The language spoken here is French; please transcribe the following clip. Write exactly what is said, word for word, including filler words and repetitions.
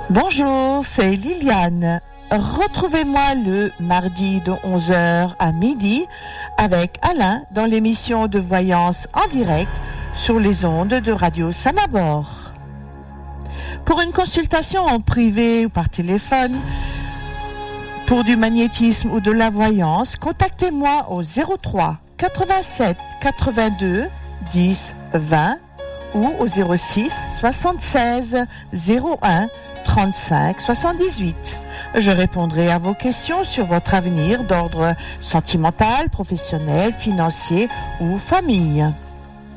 Bonjour, c'est Liliane. Retrouvez-moi le mardi de onze heures à midi avec Alain dans l'émission de voyance en direct sur les ondes de Radio Samabor. Pour une consultation en privé ou par téléphone, pour du magnétisme ou de la voyance, contactez-moi au zéro trois quatre-vingt-sept quatre-vingt-deux dix vingt ou au zéro six soixante-seize zéro un trente-cinq soixante-dix-huit. Je répondrai à vos questions sur votre avenir d'ordre sentimental, professionnel, financier ou famille.